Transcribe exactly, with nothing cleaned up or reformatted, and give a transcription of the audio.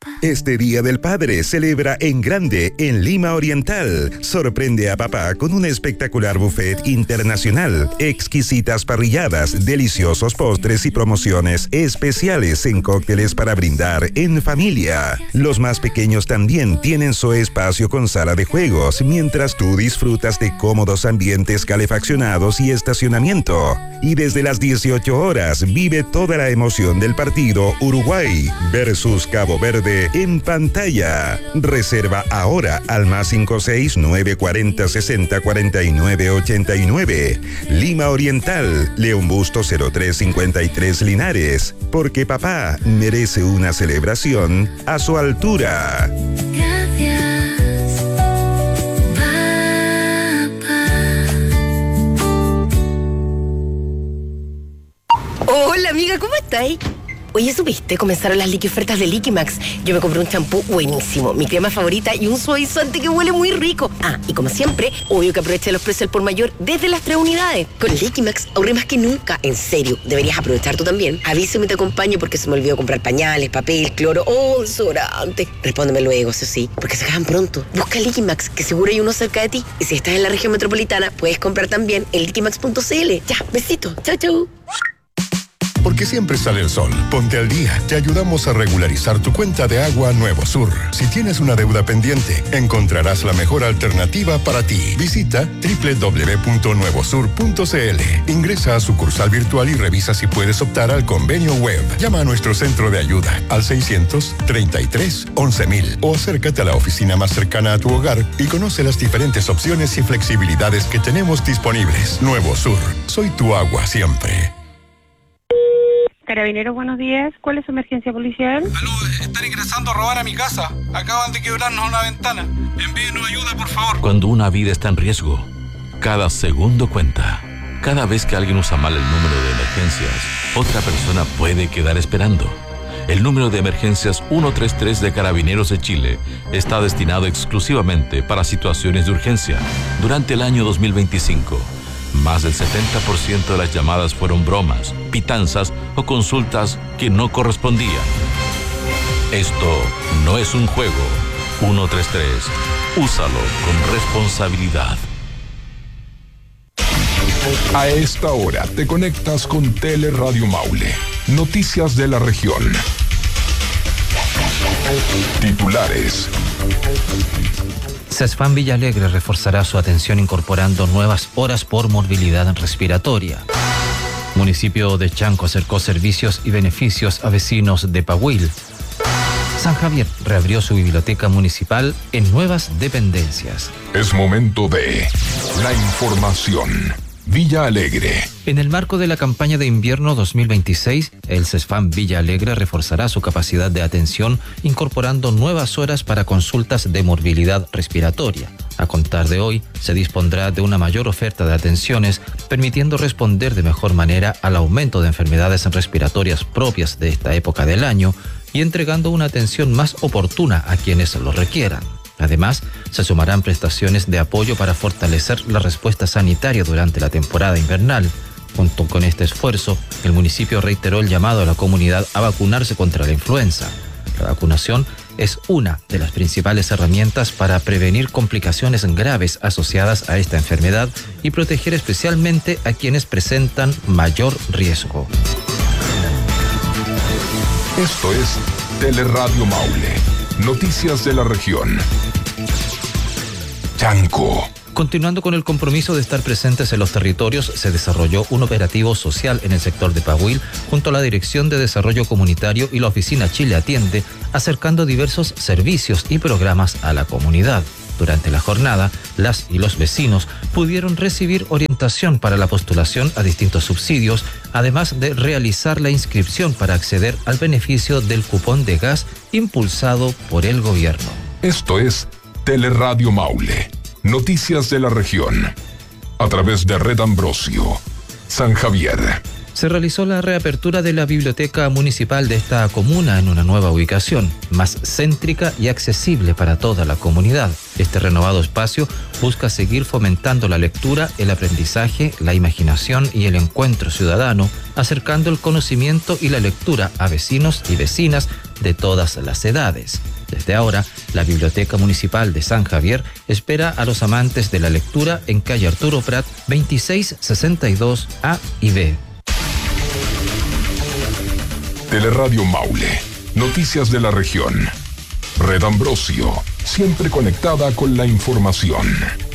Este Día del Padre celebra en grande en Lima Oriental. Sorprende a papá con un espectacular buffet internacional, exquisitas parrilladas, deliciosos postres y promociones especiales en cócteles para brindar en familia. Los más pequeños también tienen su espacio con sala de juegos, mientras tú disfrutas de cómodos ambientes calefaccionados y estacionamiento. Y desde las dieciocho horas vive toda la emoción del partido Uruguay versus Cabo Verde en pantalla. Reserva ahora al más cinco seis nueve cuatro cero sesenta cuarenta y nueve ochenta y nueve. Lima Oriental, León Busto cero tres cincuenta y tres Linares. Porque papá merece una celebración a su altura. Gracias, papá. Hola amiga, ¿cómo estáis? Oye, ¿supiste? Comenzaron las liqui ofertas de Liquimax. Yo me compré un champú buenísimo, mi crema favorita y un suavizante que huele muy rico. Ah, y como siempre, obvio que aproveché los precios al por mayor desde las tres unidades. Con Liquimax ahorré más que nunca. En serio, deberías aprovechar tú también. Avísame y te acompaño porque se me olvidó comprar pañales, papel, cloro o desodorante. Respóndeme luego, eso sí, porque se acaban pronto. Busca Liquimax, que seguro hay uno cerca de ti. Y si estás en la región metropolitana, puedes comprar también en liquimax punto c l. Ya, besito. Chau, chau. Porque siempre sale el sol. Ponte al día. Te ayudamos a regularizar tu cuenta de agua Nuevo Sur. Si tienes una deuda pendiente, encontrarás la mejor alternativa para ti. Visita doble u doble u doble u punto nuevo sur punto c l. Ingresa a sucursal virtual y revisa si puedes optar al convenio web. Llama a nuestro centro de ayuda al seiscientos treinta y tres once mil o acércate a la oficina más cercana a tu hogar y conoce las diferentes opciones y flexibilidades que tenemos disponibles. Nuevo Sur. Soy tu agua siempre. Carabineros, buenos días. ¿Cuál es su emergencia policial? Aló, están ingresando a robar a mi casa. Acaban de quebrarnos una ventana. Envíenos ayuda, por favor. Cuando una vida está en riesgo, cada segundo cuenta. Cada vez que alguien usa mal el número de emergencias, otra persona puede quedar esperando. El número de emergencias ciento treinta y tres de Carabineros de Chile está destinado exclusivamente para situaciones de urgencia. Durante el año dos mil veinticinco, más del setenta por ciento de las llamadas fueron bromas, pitanzas o consultas que no correspondían. Esto no es un juego. ciento treinta y tres. Úsalo con responsabilidad. A esta hora te conectas con Teleradio Maule. Noticias de la región. Titulares. CESFAM Villa Alegre reforzará su atención incorporando nuevas horas por morbilidad respiratoria. Municipio de Chanco acercó servicios y beneficios a vecinos de Pahuil. San Javier reabrió su biblioteca municipal en nuevas dependencias. Es momento de la información. Villa Alegre. En el marco de la campaña de invierno dos mil veintiséis, el CESFAM Villa Alegre reforzará su capacidad de atención incorporando nuevas horas para consultas de morbilidad respiratoria. A contar de hoy, se dispondrá de una mayor oferta de atenciones, permitiendo responder de mejor manera al aumento de enfermedades respiratorias propias de esta época del año y entregando una atención más oportuna a quienes lo requieran. Además, se sumarán prestaciones de apoyo para fortalecer la respuesta sanitaria durante la temporada invernal. Junto con este esfuerzo, el municipio reiteró el llamado a la comunidad a vacunarse contra la influenza. La vacunación es una de las principales herramientas para prevenir complicaciones graves asociadas a esta enfermedad y proteger especialmente a quienes presentan mayor riesgo. Esto es Teleradio Maule. Noticias de la región. Chanco. Continuando con el compromiso de estar presentes en los territorios, se desarrolló un operativo social en el sector de Pahuil junto a la Dirección de Desarrollo Comunitario y la Oficina Chile Atiende, acercando diversos servicios y programas a la comunidad. Durante la jornada, las y los vecinos pudieron recibir orientación para la postulación a distintos subsidios, además de realizar la inscripción para acceder al beneficio del cupón de gas impulsado por el gobierno. Esto es Teleradio Maule. Noticias de la región. A través de Red Ambrosio. San Javier. Se realizó la reapertura de la biblioteca municipal de esta comuna en una nueva ubicación, más céntrica y accesible para toda la comunidad. Este renovado espacio busca seguir fomentando la lectura, el aprendizaje, la imaginación y el encuentro ciudadano, acercando el conocimiento y la lectura a vecinos y vecinas de todas las edades. Desde ahora, la Biblioteca Municipal de San Javier espera a los amantes de la lectura en calle Arturo Prat veintiséis sesenta y dos A y B. Teleradio Maule. Noticias de la región. Red Ambrosio, siempre conectada con la información.